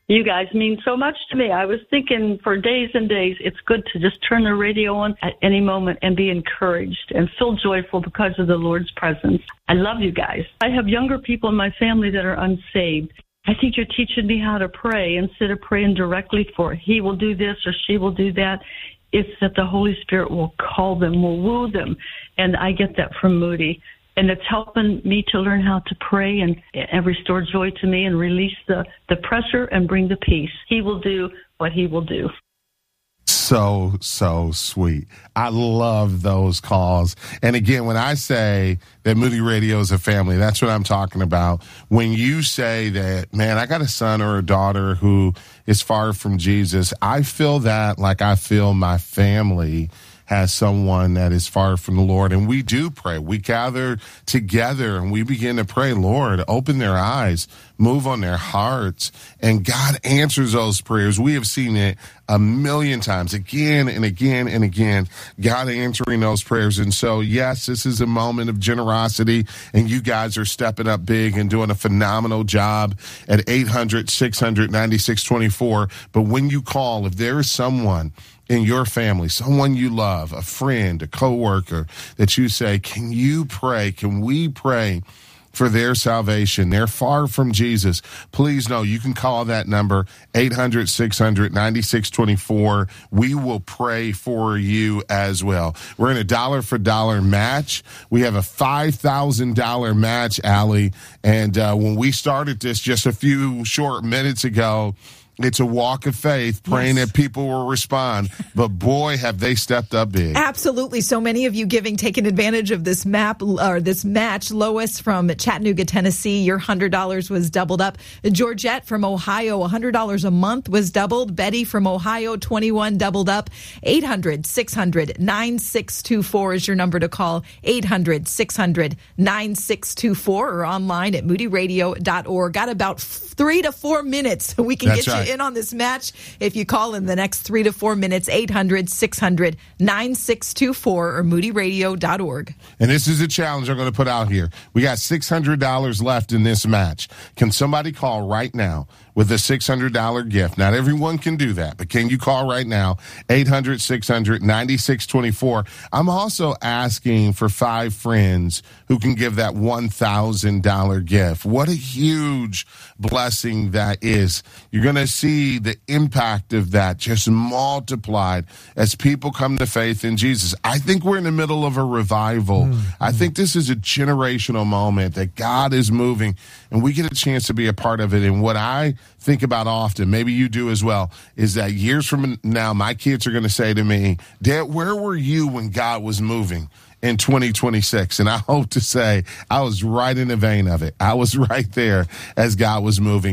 You guys mean so much to me. I was thinking for days and days, it's good to just turn the radio on at any moment and be encouraged and feel joyful because of the Lord's presence. I love you guys. I have younger people in my family that are unsaved. I think you're teaching me how to pray instead of praying directly for he will do this or she will do that. It's that the Holy Spirit will call them, will woo them. And I get that from Moody. And it's helping me to learn how to pray and restore joy to me and release the pressure and bring the peace. He will do what he will do. So sweet. I love those calls. And again, when I say that Moody Radio is a family, that's what I'm talking about. When you say that, man, I got a son or a daughter who is far from Jesus, I feel that like I feel my family has someone that is far from the Lord. And we do pray. We gather together and we begin to pray, Lord, open their eyes, move on their hearts. And God answers those prayers. We have seen it a million times, again and again and again, God answering those prayers. And so, yes, this is a moment of generosity, and you guys are stepping up big and doing a phenomenal job at 800-600-9624. But when you call, if there is someone in your family, someone you love, a friend, a coworker, that you say, can you pray? Can we pray for their salvation? They're far from Jesus. Please know you can call that number, 800-600-9624. We will pray for you as well. We're in a dollar for dollar match. We have a $5,000 match, Allie. And when we started this just a few short minutes ago, it's a walk of faith, praying that people will respond. But boy, have they stepped up big. Absolutely. So many of you taking advantage of this this match. Lois from Chattanooga, Tennessee, your $100 was doubled up. Georgette from Ohio, $100 a month was doubled. Betty from Ohio, $21 doubled up. 800-600-9624 is your number to call. 800-600-9624 or online at moodyradio.org. Got about 3 to 4 minutes. We can get you in on this match if you call in the next 3 to 4 minutes. 800-600-9624 or moodyradio.org. And this is a challenge I'm going to put out here. We got $600 left in this match. Can somebody call right now with a $600 gift? Not everyone can do that, but can you call right now? 800-600-9624. I'm also asking for 5 friends who can give that $1,000 gift. What a huge blessing that is. You're going to see the impact of that just multiplied as people come to faith in Jesus. I think we're in the middle of a revival. I think this is a generational moment that God is moving, and we get a chance to be a part of it. And what I think about often, maybe you do as well, is that years from now, my kids are going to say to me, Dad, where were you when God was moving in 2026? And I hope to say I was right in the vein of it. I was right there as God was moving.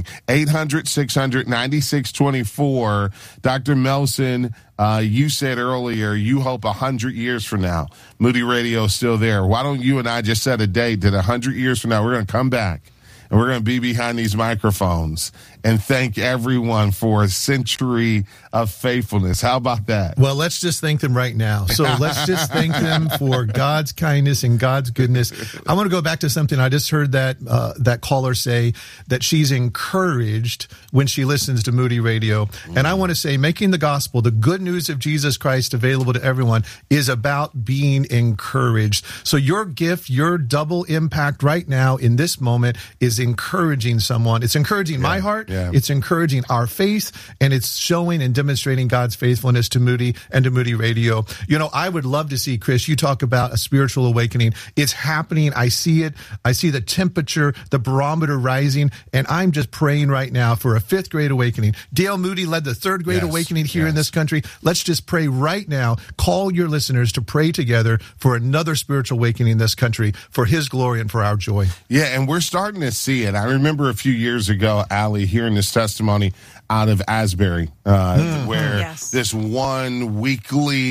800-600-9624. Dr. Melson, you said earlier you hope 100 years from now, Moody Radio is still there. Why don't you and I just set a date that 100 years from now we're going to come back and we're going to be behind these microphones and thank everyone for a century of faithfulness. How about that? Well, let's just thank them right now. So let's just thank them for God's kindness and God's goodness. I want to go back to something. I just heard that caller say that she's encouraged when she listens to Moody Radio. And I want to say making the gospel, the good news of Jesus Christ available to everyone, is about being encouraged. So your gift, your double impact right now in this moment is encouraging someone. It's encouraging my heart. Yeah. It's encouraging our faith, and it's showing and demonstrating God's faithfulness to Moody and to Moody Radio. You know, I would love to see, Chris, you talk about a spiritual awakening. It's happening. I see it. I see the temperature, the barometer rising, and I'm just praying right now for a 5th grade awakening. Dale Moody led the 3rd grade awakening here in this country. Let's just pray right now. Call your listeners to pray together for another spiritual awakening in this country for his glory and for our joy. Yeah, and we're starting to see it. I remember a few years ago, Allie, hearing this testimony out of Asbury, where this one weekly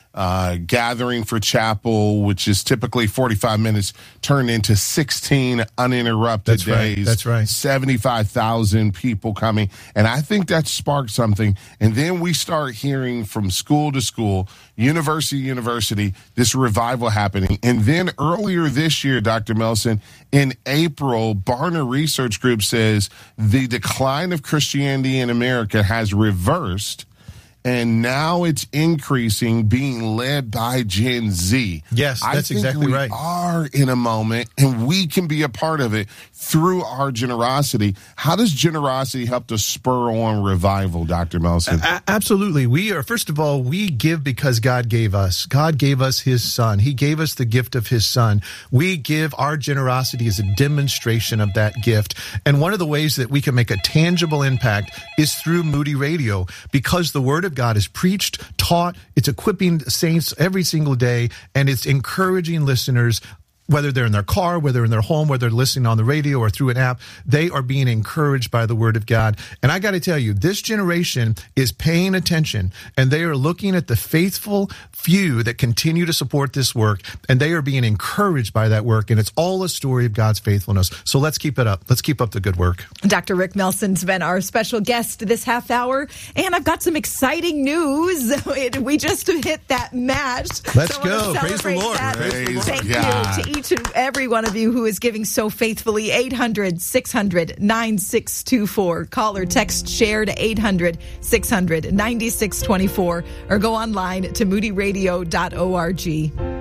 gathering for chapel, which is typically 45 minutes, turned into 16 uninterrupted days. That's right. 75,000 people coming. And I think that sparked something. And then we start hearing from school to school, university to university, this revival happening. And then earlier this year, Dr. Melson, in April, Barna Research Group says the decline of Christianity in America has reversed. And now it's increasing, being led by Gen Z. Yes, that's exactly right. We are in a moment, and we can be a part of it through our generosity. How does generosity help to spur on revival, Dr. Melson? Absolutely. First of all, we give because God gave us. God gave us his son. He gave us the gift of his son. We give. Our generosity as a demonstration of that gift. And one of the ways that we can make a tangible impact is through Moody Radio, because the word of God is preached, taught, it's equipping saints every single day, and it's encouraging listeners, whether they're in their car, whether in their home, whether they're listening on the radio or through an app, they are being encouraged by the word of God. And I got to tell you, this generation is paying attention, and they are looking at the faithful few that continue to support this work, and they are being encouraged by that work. And it's all a story of God's faithfulness. So let's keep it up. Let's keep up the good work. Dr. Rick Melson's been our special guest this half hour, and I've got some exciting news. We just hit that match. Let's go. Praise the Lord. Thank you to each and every one of you who is giving so faithfully. 800-600-9624. Call or text share to 800-600-9624, or go online to moodyradio.org.